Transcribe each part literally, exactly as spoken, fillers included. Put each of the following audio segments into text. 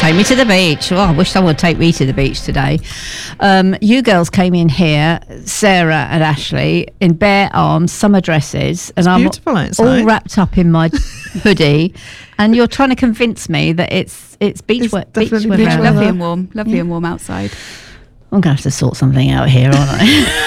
Take me to the beach. Oh, I wish someone would take me to the beach today. Um, you girls came in here, Sarah and Ashley, in bare arms, summer dresses, and it's I'm beautiful all outside. wrapped up in my hoodie. And you're trying to convince me that it's it's beach It's wear, beach definitely weather. beach Yeah, weather. lovely and warm. Lovely Yeah. and warm outside. I'm going to have to sort something out here, aren't I?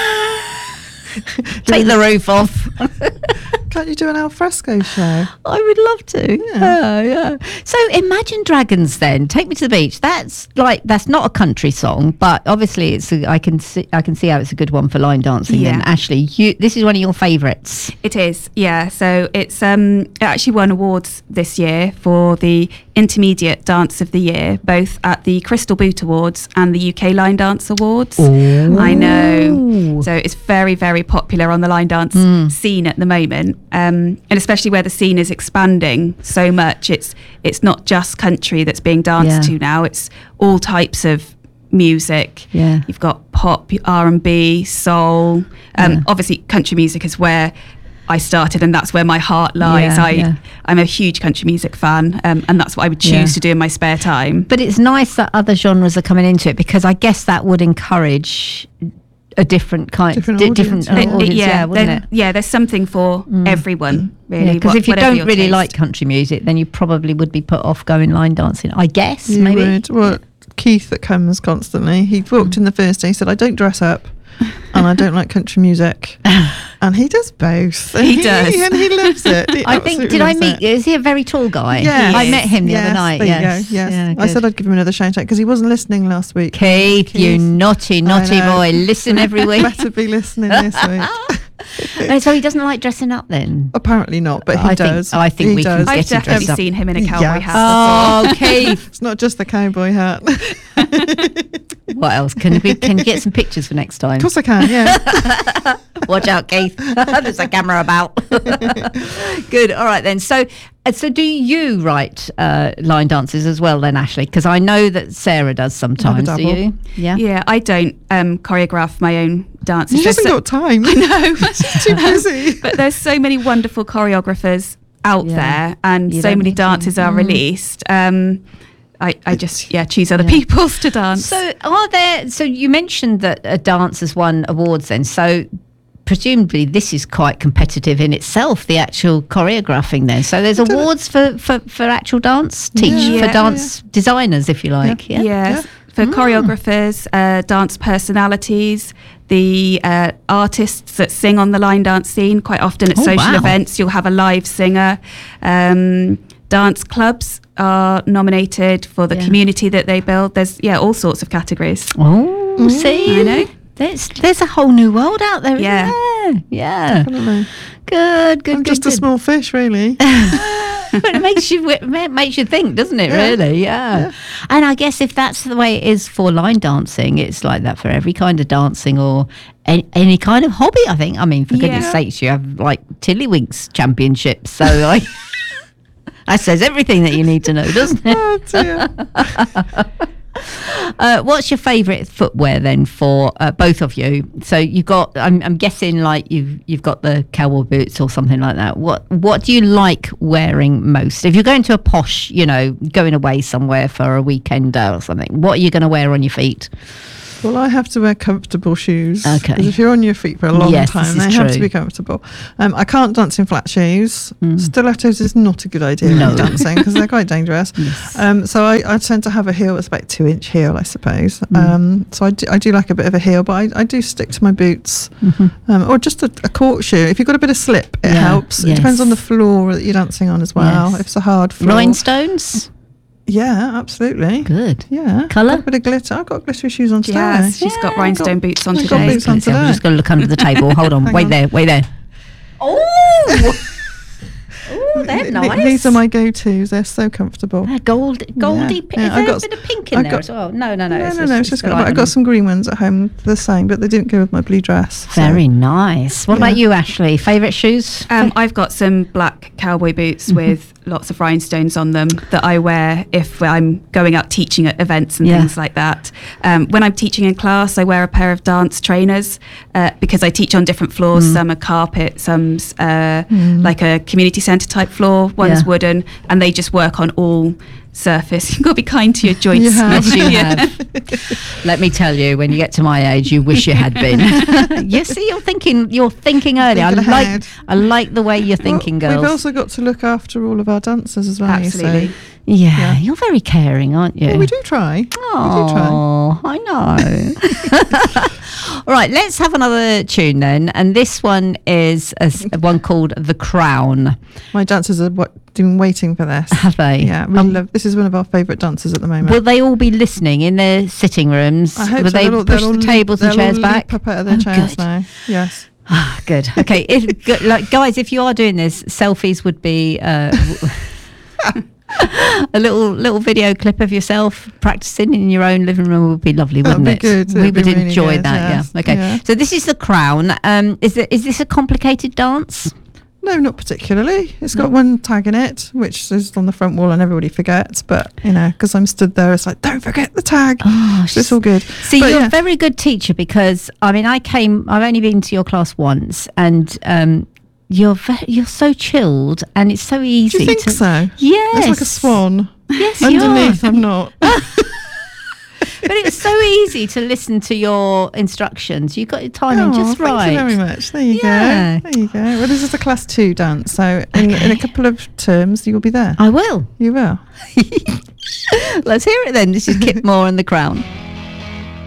Take the roof off. Can't you do an al fresco show? I would love to. Yeah. Yeah, yeah. So Imagine Dragons then. Take Me to the Beach. That's like that's not a country song, but obviously it's a, I can see I can see how it's a good one for line dancing. Yeah. And Ashley, you this is one of your favourites. It is, yeah. So it's um, it actually won awards this year for the Intermediate Dance of the Year, both at the Crystal Boot Awards and the U K Line Dance Awards. I know. So it's very, very popular on the line dance Mm. scene at the moment, um, and especially where the scene is expanding so much. It's it's not just country that's being danced Yeah. to now. It's all types of music. Yeah. You've got pop, R and B, soul. Um, Yeah. Obviously, country music is where I started, and that's where my heart lies. Yeah, I, yeah. I'm a huge country music fan, um, and that's what I would choose Yeah. to do in my spare time. But it's nice that other genres are coming into it because I guess that would encourage a different kind, Different di- audience, different yeah. uh, audience, yeah, wouldn't there- it? yeah, there's something for everyone, really. Because wha- if you whatever don't your really taste. like country music, then you probably would be put off going line dancing. I guess You maybe. would. Well, Keith that comes constantly, he walked in the first day, he said, I don't dress up and I don't like country music. And he does both. And He does. And he loves it. He I think. absolutely Did I loves meet? it. Is he a very tall guy? Yes. I met him the Yes, other night. There Yes. you go. Yes. Yeah, I said good. I'd give him another shout out because he wasn't listening last week. Keith, you Keith. naughty, naughty know. boy. Listen every week. Better be listening this week. And so he doesn't like dressing up then. Apparently not, but he I think- does. oh, I think he we can does. get I've him dressed definitely up. seen him in a cowboy Yes. hat. Oh, Keith. It's not just the cowboy hat. Of What else? Can we can you get some pictures for next time? course I can, yeah. Watch out, Keith. There's a camera about. Good. All right then. So, uh, so do you write uh, line dances as well, then, Ashley? Because I know that Sarah does sometimes. Do double. you? Yeah. Yeah, I don't um, choreograph my own dances. She There's hasn't so- got time. No, She's too busy. but there's so many wonderful choreographers out Yeah. there, and You so don't many need to. dances are Mm. released. Um, I, I just yeah choose other Yeah. people's to dance. So, are there? So, you mentioned that a dance has won awards. Then, so presumably this is quite competitive in itself. The actual choreographing, then. So, there's I don't know. awards for, for, for actual dance teach Yeah. for dance designers, if you like. Yeah. Yes, Yeah. for Mm. choreographers, uh, dance personalities, the uh, artists that sing on the line dance scene. Quite often at Oh, social wow. events, you'll have a live singer. Um, dance clubs are nominated for the Yeah. community that they build. There's yeah all sorts of categories. Oh, see, I know. There's there's a whole new world out there. isn't Yeah. there? Yeah. Definitely. Good, good, I'm good. just a good. small fish, really. But it makes you it makes you think, doesn't it? Yeah. Really, yeah. Yeah. And I guess if that's the way it is for line dancing, it's like that for every kind of dancing or any, any kind of hobby. I think. I mean, for goodness Yeah. sakes, you have like Tiddlywinks championships, so like that says everything that you need to know, doesn't it? Oh, dear. Uh, what's your favourite footwear then for uh, both of you? So you've got, I'm, I'm guessing like you've you've got the cowboy boots or something like that. What what do you like wearing most? If you're going to a posh, you know, going away somewhere for a weekend or something, what are you going to wear on your feet? Well, I have to wear comfortable shoes. Okay. 'Cause if you're on your feet for a long Yes, time, this they is have true. to be comfortable. Um, I can't dance in flat shoes. Stilettos is not a good idea when No. you're dancing because they're quite dangerous. Yes. Um, so I, I tend to have a heel that's about two inch heel, I suppose. Mm. Um, so I do, I do like a bit of a heel, but I, I do stick to my boots um, or just a, a court shoe. If you've got a bit of slip, it Yeah, helps. It depends yes. on the floor that you're dancing on as well. Yes. If it's a hard floor. Rhinestones? Yeah, absolutely. Good. Yeah. Colour? Got a bit of glitter. I've got glittery shoes on today. Yes, she's Yeah, got rhinestone boots on I've got today. boots on I'm today. just going to look under the table. Hold on. Hang wait on. there. Wait there. Oh! Oh, they're Th- nice. These are my go-tos. They're so comfortable. Ah, gold, goldy. Yeah. Pink. Yeah, Is I there got a bit of pink in I there got- as well? No, no, no. No, it's no, just, no. It's just the got. But I got lining. some green ones at home, the same, but they didn't go with my blue dress. so- Very nice. What Yeah. about you, Ashley? Favourite shoes? Um, I've got some black cowboy boots Mm-hmm. with lots of rhinestones on them that I wear if I'm going out teaching at events and Yeah. things like that. Um, when I'm teaching in class, I wear a pair of dance trainers uh, because I teach on different floors. Mm. Some are carpet, some's uh, like a community centre type floor, one's Yeah. wooden, and they just work on all surface. You've got to be kind to your joints. You have. Yes, you Yeah. have. Let me tell you, when you get to my age, you wish you had been. You see, you're thinking, you're thinking early. I Thinking like, ahead. I like the way you're thinking, Well, girls. We've also got to look after all of our dancers as well. you Absolutely. say. yeah, Yeah. you're very caring, aren't you? Well, we do try. We do try. Oh, I know. All right, let's have another tune then. And this one is a, s- one called The Crown. My dancers are what, been waiting for this. Have they? Yeah, we Um, love. This is one of our favourite dancers at the moment. Will they all be listening in their sitting rooms? I hope Will so. they They'll all- push they'll the all tables leap- and they'll chairs all back? leap up out of their Oh, chairs good. now. Yes. Ah, good. Okay, if good, like guys, if you are doing this, selfies would be uh, a little little video clip of yourself practicing in your own living room would be lovely, That'd wouldn't be it? good. We It'd would be really enjoy good, that. yes. Yeah. Okay. Yeah. So this is The Crown. Um, is it is this a complicated dance? No, not particularly. It's got No. one tag in it, which is on the front wall, and everybody forgets. But you know, because I'm stood there, it's like, don't forget the tag. Oh, So it's all good. See, But you're yeah. a very good teacher because I mean, I came. I've only been to your class once, and um, you're ve- you're so chilled, and it's so easy. Do you think to, so? Yes. It's like a swan. Yes, you Underneath, are. I'm not. But it's so easy to listen to your instructions. You got your timing Oh, just right. Thank you very much. There you Yeah. go. There you go. Well, this is a class two dance, so in, in a Okay. couple of terms, you'll be there. I will. You will. Let's hear it then. This is Kip Moore and The Crown.